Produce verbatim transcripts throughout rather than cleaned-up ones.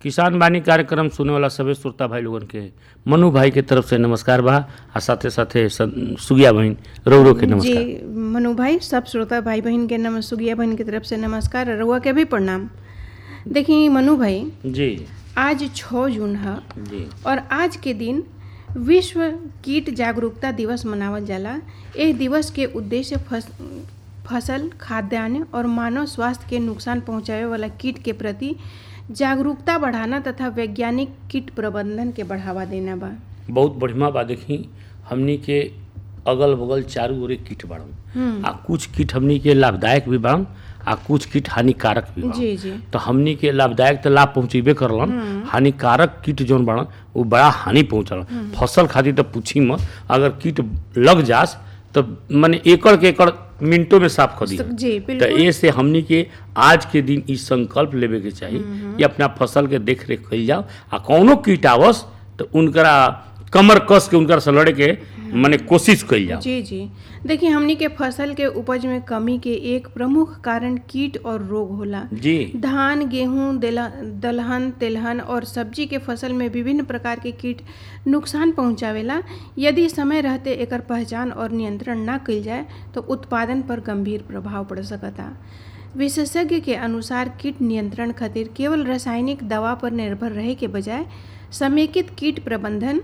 किसान बानी कार्यक्रम सुने वाला सभी श्रोता भाई लोगन के मनु भाई के तरफ से नमस्कार बा आ साथे साथे सुगिया बहन रौरो के नमस्कार। जी मनु भाई, सब श्रोता भाई बहन के नम सुगिया बहन की तरफ से नमस्कार, रउआ के भी प्रणाम। देखिए मनु भाई जी, आज छः जून है जी और आज के दिन विश्व कीट जागरूकता दिवस मनावल जाला। एह दिवस के उद्देश्य फस, फसल, खाद्यान्न और मानव स्वास्थ्य के नुकसान पहुंचावे वाला कीट के प्रति जागरूकता बढ़ाना तथा वैज्ञानिक कीट प्रबंधन के बढ़ावा देना बा। बहुत बढ़िया बा। देखी हमनी के अगल बगल चारू ओरे कीट बाड़न, आ कुछ कीट हमनी के लाभदायक भी बाड़न आ कुछ कीट हानिकारक भी बाड़न। जी जी। तो हमनी के लाभदायक तो लाभ पहुँचेबे करलन, हानिकारक कीट जौन बाड़न वो बड़ा हानि पहुँचलन। फसल खातिर तो पूछी मत, अगर कीट लग जास तो माने एकड़ के एकड़ मिनटों में साफ कर दी। जी तो बिल्कुल। ये से हमनी के आज के दिन इस संकल्प लेवे के चाहिए कि अपना फसल के देख रेख कइल जाओ, आ कौनो कीट आवस तो उनकरा कमर कस के उनकरा से लड़े के माने कोशिश कइल जाओ। जी जी। देखिए हमनी के फसल के उपज में कमी के एक प्रमुख कारण कीट और रोग होला। जी धान, गेहूं, दलहन, तेलहन और सब्जी के फसल में विभिन्न प्रकार के कीट नुकसान पहुंचावेला। यदि समय रहते एकर पहचान और नियंत्रण ना कइल जाए तो उत्पादन पर गंभीर प्रभाव पड़ सकता। विशेषज्ञ के अनुसार कीट नियंत्रण खातिर केवल रासायनिक दवा पर निर्भर रहे के बजाय समेकित कीट प्रबंधन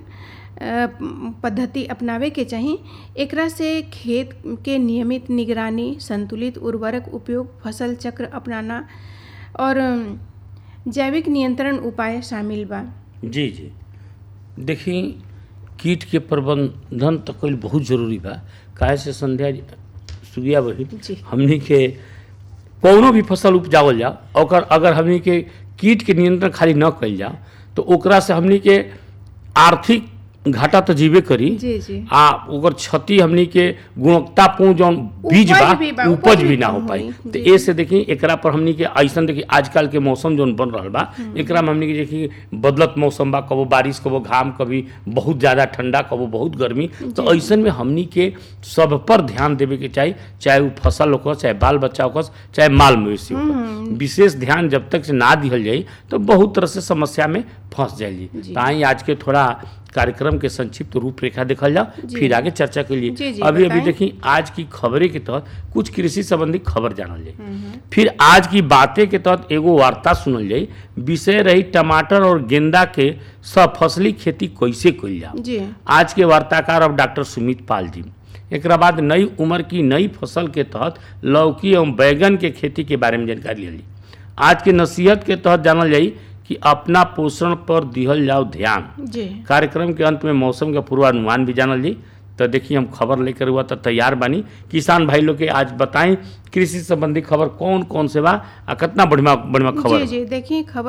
पद्धति अपनावे के चाहिए। एकरा से खेत के नियमित निगरानी, संतुलित उर्वरक उपयोग, फसल चक्र अपनाना और जैविक नियंत्रण उपाय शामिल बा। जी जी। देखी कीट के प्रबंधन तो कईल बहुत जरूरी बा। काहे से संध्या सुगिया बहिन, हमनी के कौनो भी फसल उपजावल जाओ, ओकर अगर हमनी के कीट के नियंत्रण खाली न कइल जाओ तो ओकरा से हमनी के आर्थिक घाटा तो जीवे करी। जी जी। आ ओकर क्षति हमनी के गुणवत्तापूर्ण जौन बीज बा उपज भी ना हो पाई। तो ए से देखी एकरा पर हमनी के ऐसा देखी आजकल के मौसम जौन बन रहा बा, एकरा में हमनी के देखी बदलत मौसम बा, कबो बारिश, कबो घाम, कभी बहुत ज़्यादा ठंडा, कबो बहुत गर्मी। तो ऐसा में हमनी के सब पर ध्यान देवे के चाहिए, चाहे वो फसल हो, चाहे बाल बच्चा हो, चाहे माल मवेशी हो। विशेष ध्यान जब तक से ना दिहल जाई तो बहुत तरह से समस्या में फंस जाइए। ताई आज के थोड़ा कार्यक्रम के संक्षिप्त रूपरेखा देखल जाओ, फिर आगे चर्चा के लिए। अभी अभी देखिए आज की खबरें के तहत कुछ कृषि संबंधी खबर जानल जाए, फिर आज की बातें के तहत एगो वार्ता सुनल जाए। विषय रही टमाटर और गेंदा के सफसली खेती कैसे कइल जाओ। आज के वार्ताकार अब डॉक्टर सुमित पाल जी। एक बाद नई उम्र की नई फसल के तहत लौकी एवं बैगन के खेती के बारे में जानकारी ली। आज के नसीहत के तहत जानल जाए कि अपना पोषण पर दिहल जाओ ध्यान। कार्यक्रम के अंत में मौसम का पूर्वानुमान भी जानल जी। तो देखिए हम खबर लेकर हुआ तो तैयार बानी। किसान भाई लोग के आज बताएं कृषि संबंधी खबर कौन कौन से बा आ कितना बढ़िया बढ़िया खबर। जी जी। देखिए खबर